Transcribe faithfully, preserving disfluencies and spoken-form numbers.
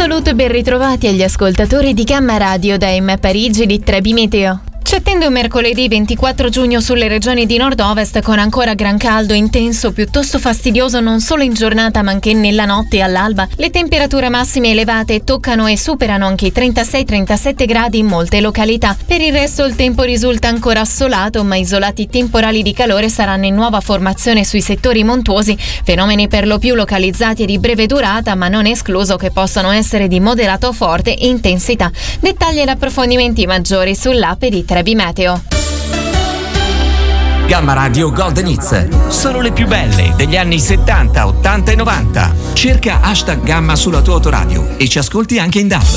saluto e ben ritrovati agli ascoltatori di Gamma Radio da M Parigi di Trebi Meteo. Ci attende un mercoledì ventiquattro giugno sulle regioni di nord-ovest con ancora gran caldo intenso, piuttosto fastidioso non solo in giornata ma anche nella notte e all'alba. Le temperature massime elevate toccano e superano anche i trentasei trentasette gradi in molte località. Per il resto il tempo risulta ancora assolato, ma isolati temporali di calore saranno in nuova formazione sui settori montuosi, fenomeni per lo più localizzati e di breve durata, ma non è escluso che possano essere di moderato o forte intensità. Dettagli ed approfondimenti maggiori sull'app di Trebi Meteo. Gamma Radio Golden Hits, solo le più belle degli anni settanta, ottanta e novanta. Cerca hashtag Gamma sulla tua autoradio e ci ascolti anche in D A B.